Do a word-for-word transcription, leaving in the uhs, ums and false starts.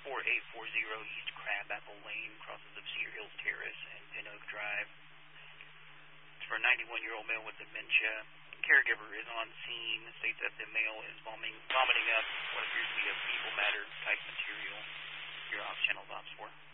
four eight four zero East Crabapple Lane, crosses of Cedar Hills Terrace and Pin Oak Drive. It's for a ninety-one-year-old male with dementia. Caregiver is on scene, states that the male is vomiting, vomiting up what appears to be a fecal matter type material. Your ops channel is ops four.